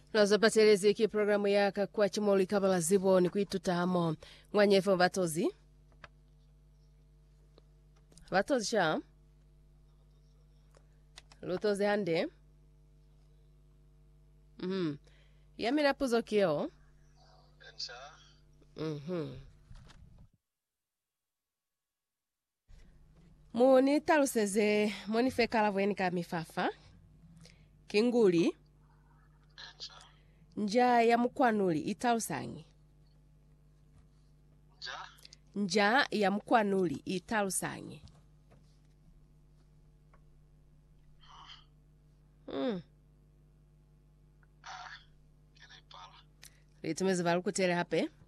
Nazapatelezi ki programu yaka kwa chimoli kabala zibo ni kuituta hamo mwanyefo vatozi. Vatozi sha? Lutozi hande? Yamina puzo kio? Muni taluseze moni fekala vweni ka mifafa. Kinguli. Nja ya mkwanuli italusangi. Nja ya mkwanuli italusangi. Ritumezi valu kutere hape.